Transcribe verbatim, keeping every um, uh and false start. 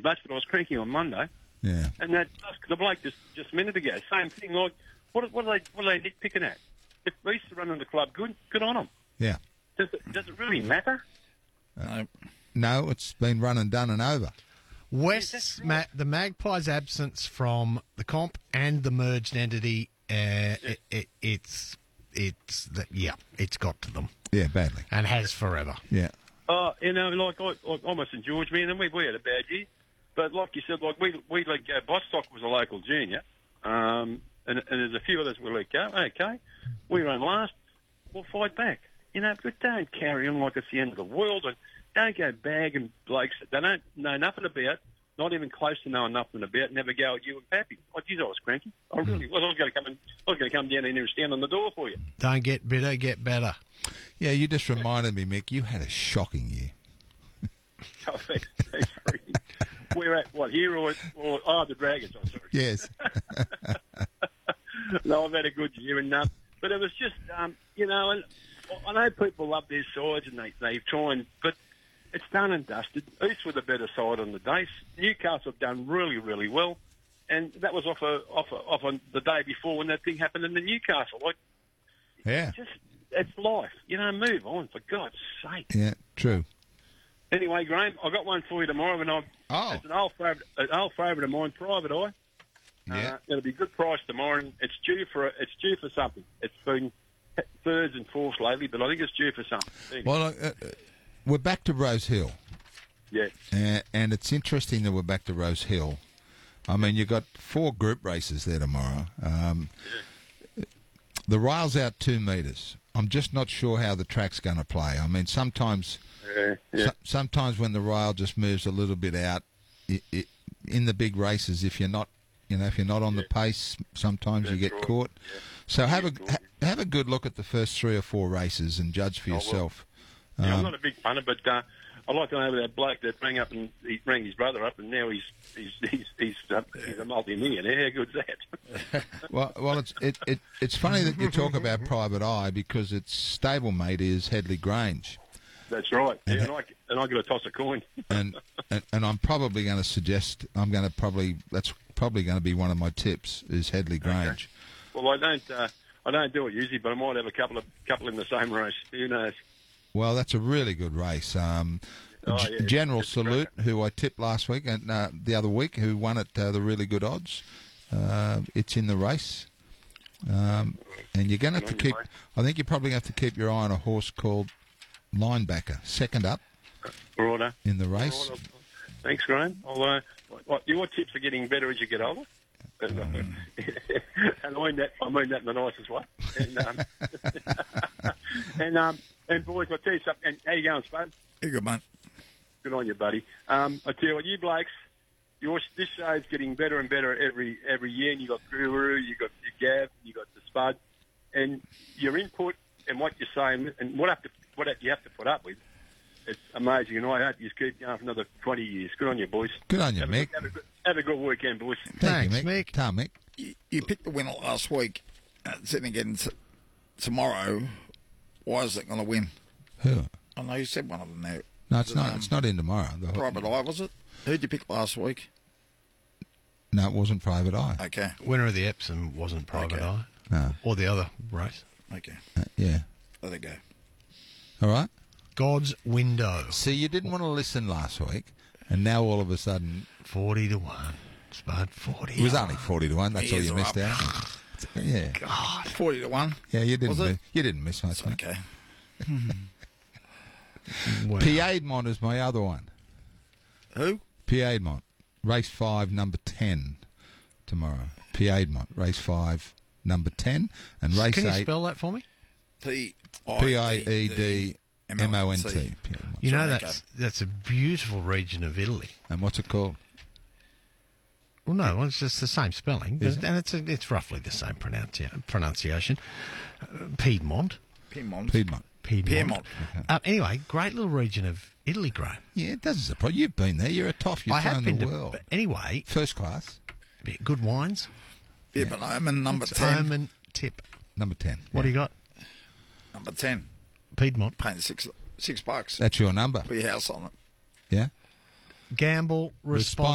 much, but I was cranky on Monday. Yeah. And that the bloke just, just a minute ago, same thing. Like, what, what are they what are they nitpicking at? If they used to run in the club, good good on them. Yeah. Does it, does it really matter? No. No, it's been run and done and over. West's ma- the Magpies' absence from the comp and the merged entity, uh, it, it, it's it's the, yeah, it's got to them Yeah, badly. and has forever. Yeah. Oh, you know, like I, I almost St George, man, and we, we had a bad year. But like you said, like we we like uh, Bostock was a local junior, um, and, and there's a few others we let go. Okay, we run last. We'll fight back. You know, but don't carry on like it's the end of the world, and don't go bagging blokes that they don't know nothing about, not even close to knowing nothing about. Never go at you and Pappy. I geez, I was cranky. I really was. I was going to come in. I was going to come down in here and stand on the door for you. Don't get bitter, get better. Yeah, you just reminded me, Mick, you had a shocking year. Oh, thanks, thanks, Freaky. We're at what here or, or oh the Dragons? I'm sorry. Yes. No, I've had a good year, and um, but it was just um, you know, and I know people love their sides and they they try and, but it's done and dusted. East were the better side on the day. Newcastle have done really really well, and that was off a, off a, off on the day before when that thing happened in the Newcastle. Like, Yeah. just it's life, you know. Move on for God's sake. Yeah, true. Anyway, Graham, I got one for you tomorrow, and I Oh. it's an old favourite, an old favourite of mine, Private Eye. Yeah. Uh, it'll be a good price tomorrow, and it's due for a, it's due for something. It's been thirds and fourths lately, but I think it's due for something. There you go. Well, uh, uh, we're back to Rose Hill. Yeah. Uh, and it's interesting that we're back to Rose Hill. I mean, you've got four group races there tomorrow. Um, the rail's out two metres. I'm just not sure how the track's going to play. I mean, sometimes Yeah, yeah. so, sometimes when the rail just moves a little bit out, it, it, in the big races, if you're not, you know, if you're not on the pace, sometimes you That's get right. caught. So have a That's ha, right. have a good look at the first three or four races and judge for will. yourself. Yeah, I'm Um, not a big punter, but uh, I like to know about that bloke that rang up and he rang his brother up, and now he's he's he's he's, uh, he's a multi-millionaire. How good's that? Well, well, it's it, it it's funny that you talk about Private Eye because its stablemate is Headley Grange, That's right. Yeah, And and I and I got to toss a coin. and, and and I'm probably going to suggest I'm going to probably that's probably going to be one of my tips is Headley Grange. Well, I don't uh, I don't do it usually, but I might have a couple of couple in the same race. Who knows? Well, that's a really good race. Um, Oh, G- yeah, it's- General it's Salute, who I tipped last week and uh, the other week, who won at uh, the really good odds. Uh, it's in the race. Um, and you're going to have to Good on you, keep, mate. I think you probably have to keep your eye on a horse called Linebacker, second up Righto. in the race. Righto. Thanks, Graham. I'll, uh, what, your tips are getting better as you get older. And, uh, and I mean that I mean that in the nicest way. And um, and, um, and boys, I'll tell you something. And how you going, Spud? You good, mate? Good on you, buddy. Um, I tell you what, you blokes, your this show's getting better and better every every year. And you got Guru, you got your Gav, you got the Spud, and your input and what you're saying and what have to what you have to put up with. It's amazing, and I hope you keep going for another twenty years. Good on you, boys. Good on you, have Mick. A, have, a good, have a good weekend, boys. Thank Thanks, you, Mick. Mick. Tom, Mick. You, you picked the winner last week. Uh, sitting again t- tomorrow. Why is it going to win? Who? I know you said one of them there. No, it's Was it, not. um, It's not in tomorrow. The- Private Eye, was it? Who'd you pick last week? No, it wasn't Private Eye. Okay. Winner of the Epsom wasn't Private Okay. Eye. No. Or the other race. Okay. Uh, yeah. Let it go. All right. God's Window. See, you didn't want to listen last week, and now all of a sudden forty to one. Spud, forty. it was only forty to one. That's all Ears you are missed up. out. Yeah. God. forty to one. Yeah, you didn't. Was it? Miss, you didn't miss much. mate. Okay. Wow. Piedmont is my other one. Who? Piedmont, race five, number ten, tomorrow. Piedmont, race five, number ten, and race Can you eight, spell that for me? P P I E D M O N T. Piedmont. You know, Sorry, that's that's a beautiful region of Italy. And what's it called? Well, no, it's just the same spelling, Is and it's a, it's roughly the same pronunci- pronunciation. Uh, Piedmont. Piedmont. Piedmont. Piedmont. Piedmont. Uh, anyway, great little region of Italy, Graham. Yeah, it doesn't surprise. You've been there. You're a toff. You've I have flown been the to. world. But anyway, First class, good wines. Yeah, but Omen number It's ten. Omen tip. number ten. What do you got? Number ten. Piedmont. Paying six six bucks. That's your number. Put your house on it. Yeah. Gamble responsibly.